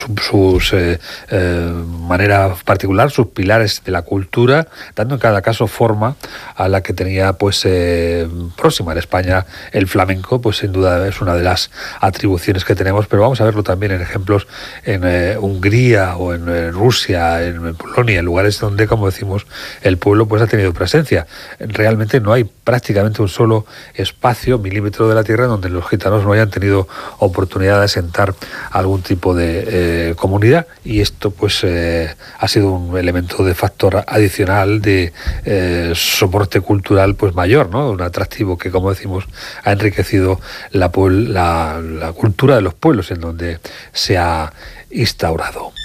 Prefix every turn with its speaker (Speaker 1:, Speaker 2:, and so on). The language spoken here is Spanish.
Speaker 1: sus manera particular, sus pilares de la cultura, dando en cada caso forma a la que tenía pues próxima en España el flamenco, pues sin duda es una de las atribuciones que tenemos, pero vamos a verlo también en ejemplos en Hungría o en Rusia, en Polonia, en lugares donde, como decimos, el pueblo pues ha tenido presencia. Realmente no hay prácticamente un solo espacio, milímetro de la tierra, donde los gitanos no hayan tenido oportunidad de asentar algún tipo de comunidad, y esto pues ha sido un elemento de factor adicional de soporte cultural pues mayor, ¿no? Un atractivo que, como decimos, ha enriquecido la cultura de los pueblos en donde se ha instaurado.